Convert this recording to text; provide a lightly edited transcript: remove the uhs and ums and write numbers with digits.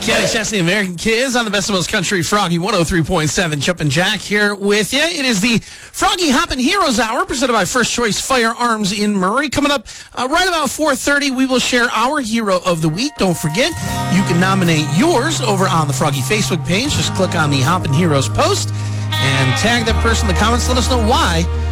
Kenny Chesney, American Kids on the Best of Most Country, Froggy 103.7. Chip and Jack here with you. It is the Froggy Hoppin' Heroes Hour presented by First Choice Firearms in Murray. Coming up right about 4:30, we will share our Hero of the Week. Don't forget, you can nominate yours over on the Froggy Facebook page. Just click on the Hoppin' Heroes post and tag that person in the comments. Let us know why